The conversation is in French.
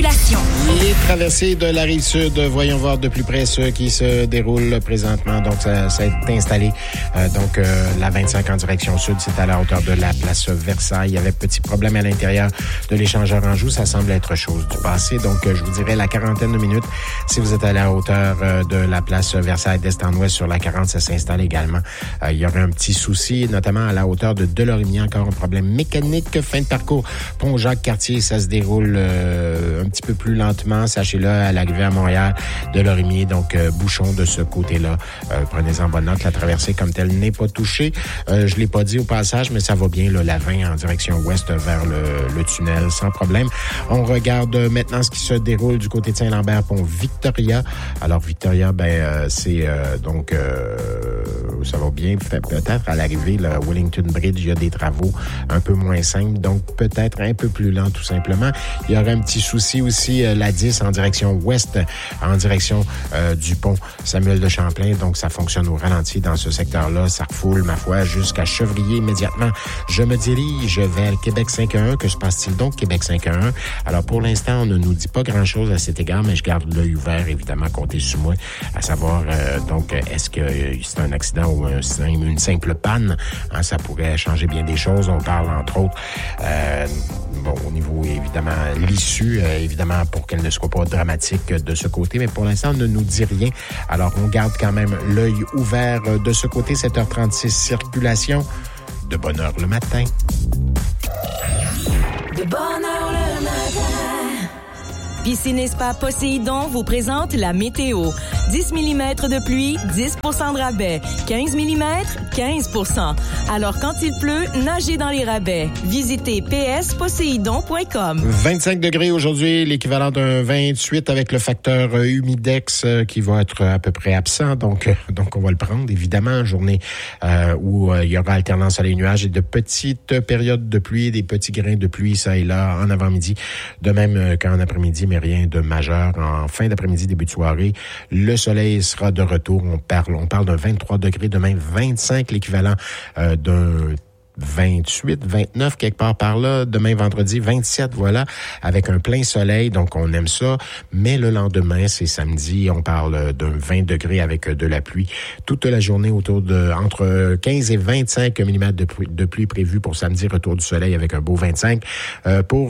circulation. Les traversées de la Rive-Sud, voyons voir de plus près ce qui se déroule présentement. Donc, ça est installé. La 25 en direction sud, c'est à la hauteur de la place Versailles. Il y avait petit problème à l'intérieur de l'échangeur Anjou. Ça semble être chose du passé. Donc, je vous dirais la quarantaine de minutes. Si vous êtes à la hauteur de la place Versailles d'est en ouest sur la 40, ça s'installe également. Il y aurait un petit souci, notamment à la hauteur de Delorimier. Encore un problème mécanique. Fin de parcours. Pont Jacques-Cartier, ça se déroule un petit peu plus lentement. Sachez-le, à l'arrivée à Montréal, Delorimier. Donc, bouchon de ce côté-là. Prenez-en bonne note. La traversée comme telle n'est pas touchée. Je l'ai pas dit au passage, mais ça va bien, là, la 20 en direction ouest vers le tunnel, sans problème. On regarde maintenant ce qui se déroule du côté de Saint-Lambert, pont Victoria. Alors, Victoria, ça va bien. Peut-être à l'arrivée, le Wellington Bridge, il y a des travaux un peu moins simples, donc peut-être un peu plus lent, tout simplement. Il y aurait un petit souci aussi, la 10 en direction ouest, en direction du pont Samuel de Champlain. Donc, ça fonctionne au ralenti dans ce secteur-là. Ça refoule, ma foi, jusqu'à Chevrier immédiatement. Je me dirige vers Québec 5-1. Que se passe-t-il donc, Québec 5-1? Alors, pour l'instant, on ne nous dit pas grand-chose à cet égard, mais je garde l'œil ouvert, évidemment, comptez sur moi, à savoir, est-ce que c'est un accident ou une simple panne? Hein, ça pourrait changer bien des choses. On parle, entre autres, au niveau, évidemment, l'issue, évidemment, pour qu'elle ne soit pas dramatique de ce côté, mais pour l'instant, on ne nous dit rien. Alors, on garde quand même l'œil ouvert de ce côté, 7h36, circulation. De bonne heure le matin. De bonne heure le matin. Piscine et Spa Poséidon vous présente la météo. 10 mm de pluie, 10 % de rabais. 15 mm, 15 %. Alors, quand il pleut, nagez dans les rabais. Visitez psposéidon.com. 25 degrés aujourd'hui, l'équivalent d'un 28 avec le facteur humidex qui va être à peu près absent. Donc on va le prendre, évidemment. Journée où il y aura alternance soleil-nuages et de petites périodes de pluie, des petits grains de pluie, ça et là, en avant-midi. De même qu'en après-midi, mais rien de majeur. En fin d'après-midi, début de soirée, le soleil sera de retour. On parle d'un 23 degrés, demain 25, l'équivalent d'un 28, 29, quelque part par là. Demain, vendredi, 27, voilà, avec un plein soleil, donc on aime ça. Mais le lendemain, c'est samedi, on parle d'un 20 degrés avec de la pluie. Toute la journée entre 15 et 25 mm de pluie prévue pour samedi, retour du soleil avec un beau 25. Pour